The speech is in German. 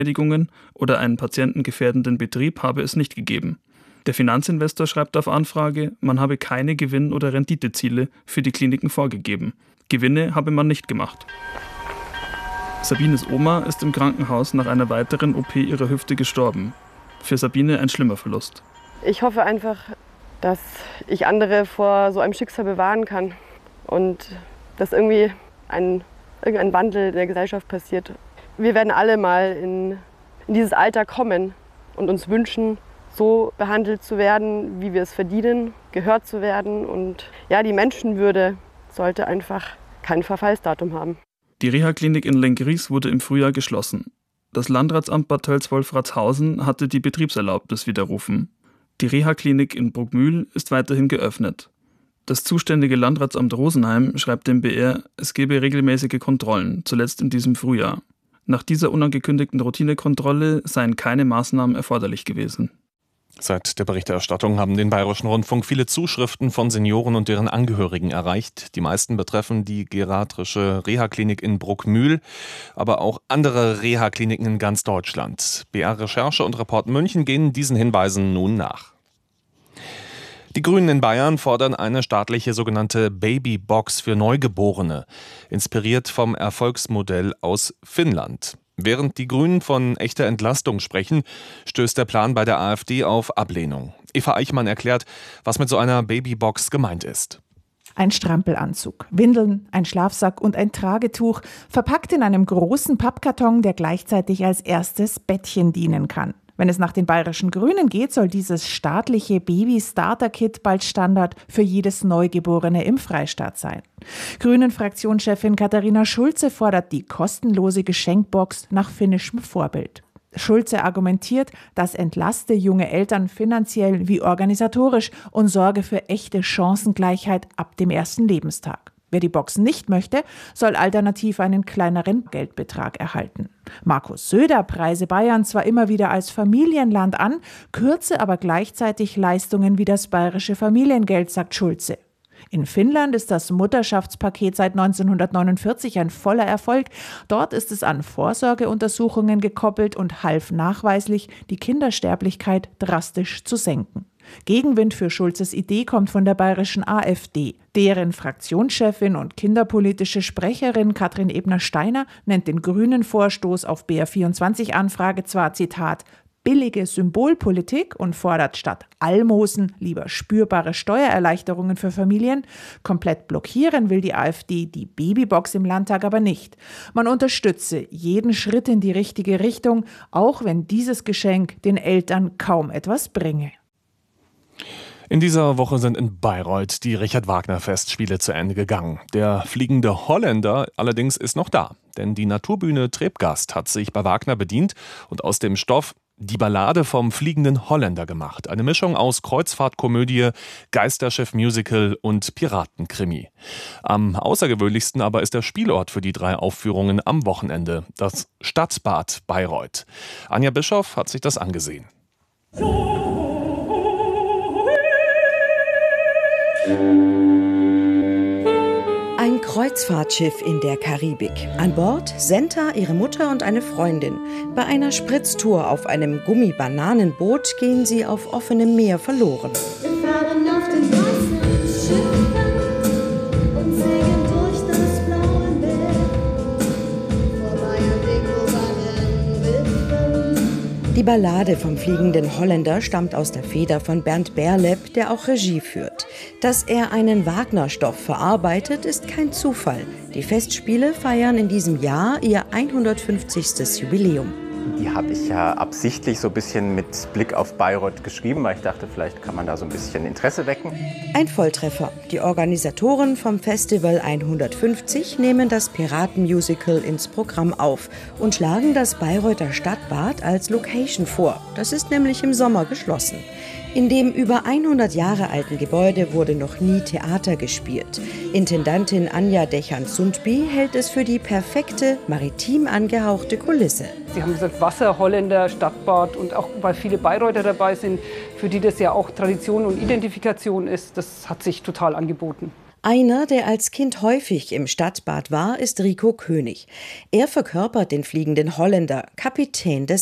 oder einen patientengefährdenden Betrieb habe es nicht gegeben. Der Finanzinvestor schreibt auf Anfrage, man habe keine Gewinn- oder Renditeziele für die Kliniken vorgegeben. Gewinne habe man nicht gemacht. Sabines Oma ist im Krankenhaus nach einer weiteren OP ihrer Hüfte gestorben. Für Sabine ein schlimmer Verlust. Ich hoffe einfach, dass ich andere vor so einem Schicksal bewahren kann und dass irgendwie irgendein Wandel der Gesellschaft passiert. Wir werden alle mal in dieses Alter kommen und uns wünschen, so behandelt zu werden, wie wir es verdienen, gehört zu werden. Und ja, die Menschenwürde sollte einfach kein Verfallsdatum haben. Die Reha-Klinik in Lenggries wurde im Frühjahr geschlossen. Das Landratsamt Bad Tölz-Wolfratshausen hatte die Betriebserlaubnis widerrufen. Die Reha-Klinik in Bruckmühl ist weiterhin geöffnet. Das zuständige Landratsamt Rosenheim schreibt dem BR, es gebe regelmäßige Kontrollen, zuletzt in diesem Frühjahr. Nach dieser unangekündigten Routinekontrolle seien keine Maßnahmen erforderlich gewesen. Seit der Berichterstattung haben den Bayerischen Rundfunk viele Zuschriften von Senioren und deren Angehörigen erreicht. Die meisten betreffen die geriatrische Reha-Klinik in Bruckmühl, aber auch andere Reha-Kliniken in ganz Deutschland. BR Recherche und Report München gehen diesen Hinweisen nun nach. Die Grünen in Bayern fordern eine staatliche sogenannte Babybox für Neugeborene, inspiriert vom Erfolgsmodell aus Finnland. Während die Grünen von echter Entlastung sprechen, stößt der Plan bei der AfD auf Ablehnung. Eva Eichmann erklärt, was mit so einer Babybox gemeint ist. Ein Strampelanzug, Windeln, ein Schlafsack und ein Tragetuch, verpackt in einem großen Pappkarton, der gleichzeitig als erstes Bettchen dienen kann. Wenn es nach den bayerischen Grünen geht, soll dieses staatliche Baby-Starter-Kit bald Standard für jedes Neugeborene im Freistaat sein. Grünen-Fraktionschefin Katharina Schulze fordert die kostenlose Geschenkbox nach finnischem Vorbild. Schulze argumentiert, das entlaste junge Eltern finanziell wie organisatorisch und sorge für echte Chancengleichheit ab dem ersten Lebenstag. Wer die Box nicht möchte, soll alternativ einen kleineren Geldbetrag erhalten. Markus Söder preise Bayern zwar immer wieder als Familienland an, kürze aber gleichzeitig Leistungen wie das bayerische Familiengeld, sagt Schulze. In Finnland ist das Mutterschaftspaket seit 1949 ein voller Erfolg. Dort ist es an Vorsorgeuntersuchungen gekoppelt und half nachweislich, die Kindersterblichkeit drastisch zu senken. Gegenwind für Schulzes Idee kommt von der bayerischen AfD. Deren Fraktionschefin und kinderpolitische Sprecherin Katrin Ebner-Steiner nennt den grünen Vorstoß auf BR24-Anfrage zwar, Zitat, billige Symbolpolitik und fordert statt Almosen lieber spürbare Steuererleichterungen für Familien. Komplett blockieren will die AfD die Babybox im Landtag aber nicht. Man unterstütze jeden Schritt in die richtige Richtung, auch wenn dieses Geschenk den Eltern kaum etwas bringe. In dieser Woche sind in Bayreuth die Richard-Wagner-Festspiele zu Ende gegangen. Der fliegende Holländer allerdings ist noch da, denn die Naturbühne Trebgast hat sich bei Wagner bedient und aus dem Stoff Die Ballade vom fliegenden Holländer gemacht. Eine Mischung aus Kreuzfahrtkomödie, Geisterschiff-Musical und Piratenkrimi. Am außergewöhnlichsten aber ist der Spielort für die 3 Aufführungen am Wochenende, das Stadtbad Bayreuth. Anja Bischoff hat sich das angesehen. Ein Kreuzfahrtschiff in der Karibik. An Bord Senta, ihre Mutter und eine Freundin. Bei einer Spritztour auf einem Gummibananenboot gehen sie auf offenem Meer verloren. Wir fahren auf den weißen Schiffen und segeln durch das blaue Meer. Vorbei an den goldenen Wipfeln. Die Ballade vom fliegenden Holländer stammt aus der Feder von Bernd Berlep, der auch Regie führt. Dass er einen Wagner-Stoff verarbeitet, ist kein Zufall. Die Festspiele feiern in diesem Jahr ihr 150. Jubiläum. Die habe ich ja absichtlich so ein bisschen mit Blick auf Bayreuth geschrieben, weil ich dachte, vielleicht kann man da so ein bisschen Interesse wecken. Ein Volltreffer. Die Organisatoren vom Festival 150 nehmen das Piratenmusical ins Programm auf und schlagen das Bayreuther Stadtbad als Location vor. Das ist nämlich im Sommer geschlossen. In dem über 100 Jahre alten Gebäude wurde noch nie Theater gespielt. Intendantin Anja Dechant-Sundby hält es für die perfekte, maritim angehauchte Kulisse. Sie haben gesagt, Wasser, Holländer, Stadtbad und auch weil viele Bayreuther dabei sind, für die das ja auch Tradition und Identifikation ist, das hat sich total angeboten. Einer, der als Kind häufig im Stadtbad war, ist Rico König. Er verkörpert den fliegenden Holländer, Kapitän des